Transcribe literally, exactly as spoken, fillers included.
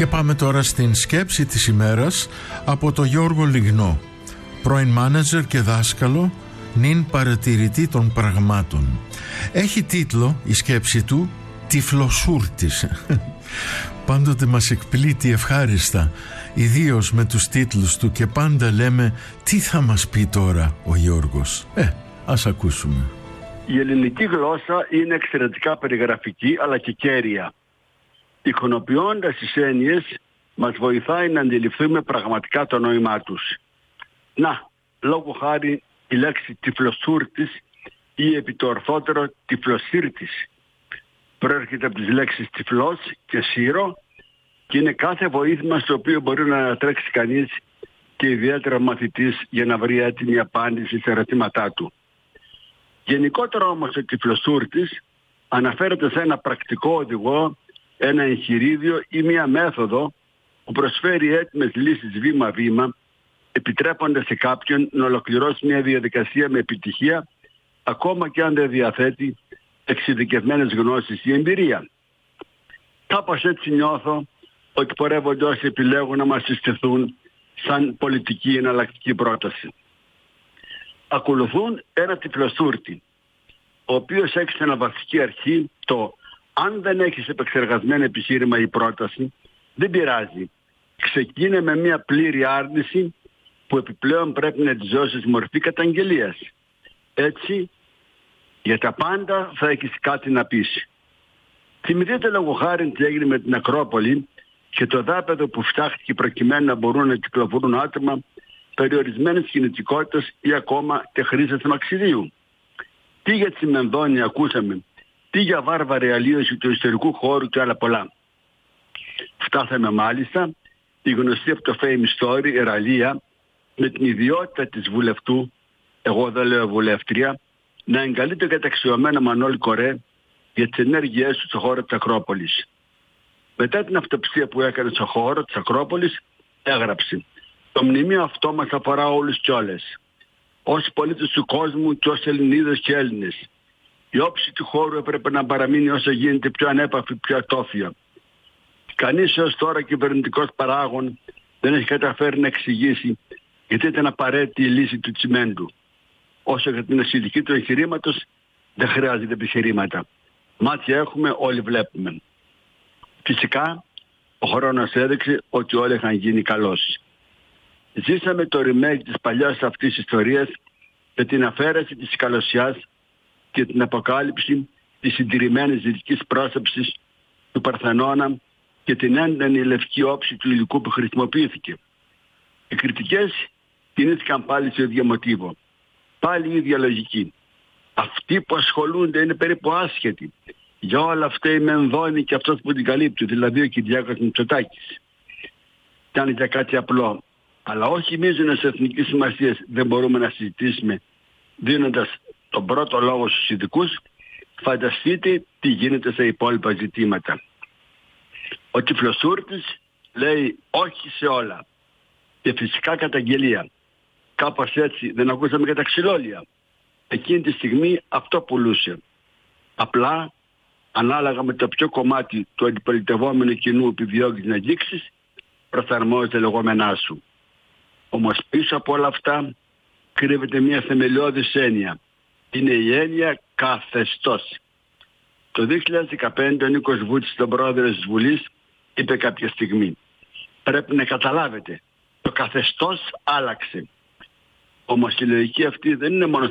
Και πάμε τώρα στην σκέψη της ημέρας από το Γιώργο Λιγνό, πρώην μάνατζερ και δάσκαλο, νυν παρατηρητή των πραγμάτων. Έχει τίτλο η σκέψη του «Τυφλοσούρτης». Πάντοτε μας εκπλήττει ευχάριστα, ιδίως με τους τίτλους του, και πάντα λέμε τι θα μας πει τώρα ο Γιώργος. Ε, ας ακούσουμε. Η ελληνική γλώσσα είναι εξαιρετικά περιγραφική αλλά και κέρια. Εικονοποιώντας τις έννοιες μας βοηθάει να αντιληφθούμε πραγματικά το νόημά τους. Να, λόγω χάρη η λέξη τυφλοσούρτης ή επί το ορθότερο τυφλοσύρτης προέρχεται από τις λέξεις τυφλός και σύρο και είναι κάθε βοήθημα στο οποίο μπορεί να ανατρέξει κανείς και ιδιαίτερα μαθητής για να βρει έτοιμη απάντηση σε ερωτήματά του. Γενικότερα όμως ο τυφλοσούρτης αναφέρεται σε ένα πρακτικό οδηγό, ένα εγχειρίδιο ή μία μέθοδο που προσφέρει έτοιμες λύσεις βήμα-βήμα, επιτρέποντας σε κάποιον να ολοκληρώσει μια διαδικασία με επιτυχία, ακόμα και αν δεν διαθέτει εξειδικευμένες γνώσεις ή εμπειρία. Κάπως έτσι νιώθω ότι πορεύονται όσοι επιλέγουν να μας συστηθούν σαν πολιτική εναλλακτική πρόταση. Ακολουθούν ένα τυφλοσούρτη, ο οποίος έχει σε αναβαθική αρχή το «αν δεν έχεις επεξεργασμένο επιχείρημα ή πρόταση, δεν πειράζει. Ξεκίνε με μια πλήρη άρνηση που επιπλέον πρέπει να τη δώσεις μορφή καταγγελίας. Έτσι, για τα πάντα θα έχεις κάτι να πεις». Θυμηθείτε λόγω χάρη τι έγινε με την Ακρόπολη και το δάπεδο που φτάχτηκε προκειμένου να μπορούν να κυκλοφορούν άτομα περιορισμένης κινητικότητας ή ακόμα και χρήσης μαξιδίου. Τι για τσιμενδόνια ακούσαμε, τι για βάρβαρη αλλίωση του ιστορικού χώρου και άλλα πολλά. Φτάσαμε μάλιστα η γνωστή από το Fame Story Εραλία με την ιδιότητα της βουλευτού, εγώ δεν λέω βουλεύτρια, να εγκαλεί το καταξιωμένο Μανώλη Κορέ για τις ενέργειές του στο χώρο της Ακρόπολης. Μετά την αυτοψία που έκανε στο χώρο της Ακρόπολης έγραψε «Το μνημείο αυτό μας αφορά όλους και όλες. Όσοι πολίτες του κόσμου και ως Ελληνίδες και Έλληνες. Η όψη του χώρου έπρεπε να παραμείνει όσο γίνεται πιο ανέπαφη, πιο ατόφια. Κανείς έως τώρα κυβερνητικός παράγων δεν έχει καταφέρει να εξηγήσει γιατί ήταν απαραίτητη η λύση του τσιμέντου. Όσο για την ασυλική του εγχειρήματος δεν χρειάζεται επιχειρήματα. Μάτια έχουμε, όλοι βλέπουμε. Φυσικά ο χρόνος έδειξε ότι όλοι είχαν γίνει καλός. Ζήσαμε το remake της παλιάς αυτής ιστορίας με την αφαίρεση της καλωσιάς και την αποκάλυψη της συντηρημένης δυτικής πρόσωψης του Παρθενώνα και την έντονη λευκή όψη του υλικού που χρησιμοποιήθηκε. Οι κριτικές κινήθηκαν πάλι σε ίδιο μοτίβο. Πάλι η ίδια λογική. Αυτοί που ασχολούνται είναι περίπου άσχετοι. Για όλα αυτά η Μενδώνη και αυτός που την καλύπτει, δηλαδή ο Κυριάκος Μητσοτάκης. Ήταν για κάτι απλό. Αλλά όχι μείζονες εθνικής σημασίας δεν μπορούμε να συζητήσουμε δίνοντας τον πρώτο λόγο στους ειδικούς. Φανταστείτε τι γίνεται σε υπόλοιπα ζητήματα. Ο τυφλοσούρτης λέει όχι σε όλα. Και φυσικά καταγγελία. Κάπως έτσι δεν ακούσαμε και τα ξυλόλια. Εκείνη τη στιγμή αυτό πουλούσε. Απλά, ανάλογα με το ποιο κομμάτι του αντιπολιτευόμενου κοινού επιδιώκεις να αγγίξεις, προσαρμόζεται λεγόμενά σου. Όμως πίσω από όλα αυτά κρύβεται μια θεμελιώδης έννοια. Είναι η έννοια καθεστώς. Το δύο χιλιάδες δεκαπέντε ο Νίκος Βούτσης, τον πρόεδρο της Βουλής, είπε κάποια στιγμή «Πρέπει να καταλάβετε, το καθεστώς άλλαξε». Όμως η λογική αυτή δεν είναι μόνο